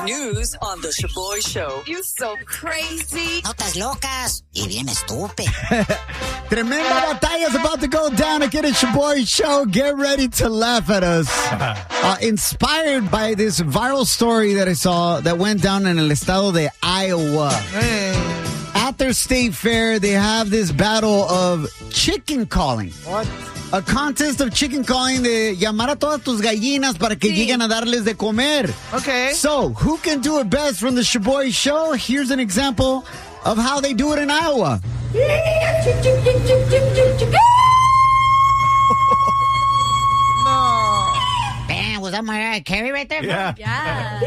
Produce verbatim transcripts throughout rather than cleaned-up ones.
news on The Shaboy Show. You so crazy. Notas locas y bien estúpido. Tremenda batalla is about to go down again at Shaboy Show. Get ready to laugh at us. Uh, inspired by this viral story that I saw that went down in el estado de Iowa. Hey. At their state fair, they have this battle of chicken calling. What? A contest of chicken calling de llamar a todas tus gallinas para que Sí. lleguen a darles de comer. Okay. So, who can do it best from the Shaboy Show? Here's an example of how they do it in Iowa. Man, was that Mariah Carey right there? Yeah. Yeah.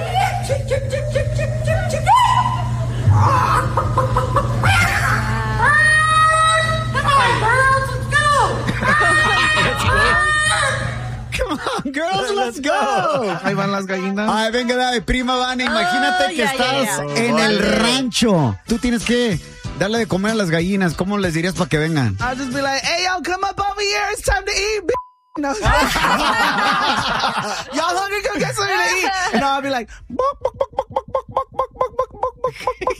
Come on, girls, let's go. Ahí van las gallinas. Ay, venga, dale, prima Vane, imagínate Oh, que ya, ya, estás ya. en el rancho. Tú tienes que darle de comer a las gallinas. ¿Cómo les dirías para que vengan? I'll just be like, hey, yo, come up over here. It's time to eat, b****. No. Y'all hungry? Go get something to eat. And I'll be like, "Bok, bok, bok, bok, bok, bok, bok, bok, bok, bok, bok, bok,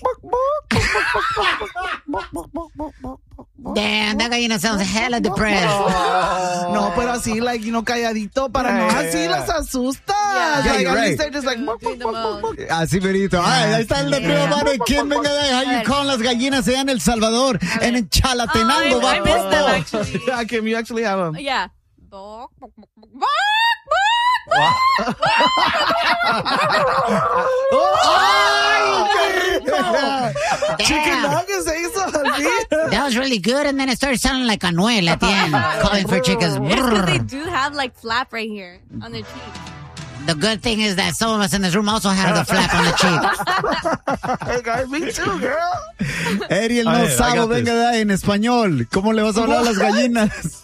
bok, bok, bok." Damn, that gallina sounds hella depressed. No, pero así, like, you know, calladito para no así las asustas. Yeah. Yeah, Like, you're at right. least they're just like, bok, Doing bok, the bok, bok, most. bok. Así, verito. Ay, ahí está el de prima Vane. ¿Quién venga de ahí? How you ver. call las gallinas allá en El Salvador? En el Chalatenango, Oh, I- I vato. missed them, actually. Yeah, Kim, you actually have them. Yeah. Bok, bok, bok, bok, bok, Chicken Damn, nuggets se hizo así. that was really good, and then it started sounding like Anuel at the end, calling for chickens. because they do have like flap right here on their cheek. The good thing is that some of us in this room also have the flap on the cheek. Hey, guys, me too, girl. Ariel no Ay, I sabe, got venga de ahí en español. ¿Cómo le vas a hablar a las gallinas?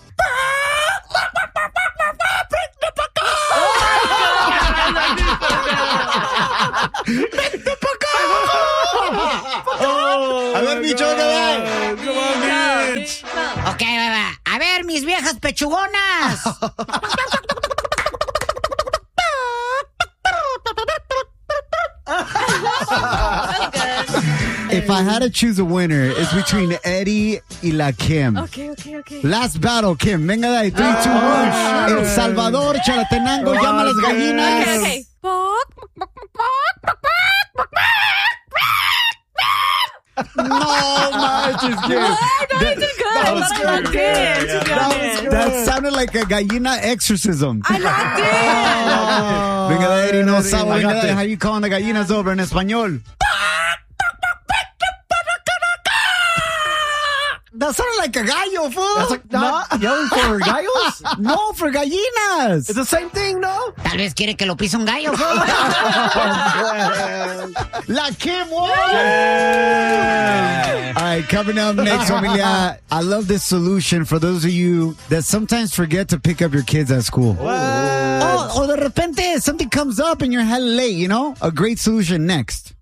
A ver, bicho, venga de ahí. Come on, bitch. Ok, va, va. A ver, mis viejas pechugonas. If I had to choose a winner, it's between Eddie y la Kim. Okay, okay, okay. Last battle, Kim. Venga de ahí. three, two, one. El Salvador, Chalatenango, llama a las gallinas. Okay, okay. Bok, bok, bok, bok, bok, bok, bok, bok. No, manches, Kim. What? No, you did good. that I was thought I locked good. in, to be honest. That sounded like a gallina exorcism. I locked in. Venga de Eddie, no Eddie, sabe. I Venga got de ahí. this. How you calling the gallinas over en español? That sounded like a gallo, fool. That's like not yelling for gallos. No, for gallinas. It's the same thing, no? Tal vez quiere que lo pise un gallo. La Kim won. All right, coming up next, familia. I love this solution for those of you that sometimes forget to pick up your kids at school. Oh, or de repente something comes up and you're hella late, you know? A great solution next.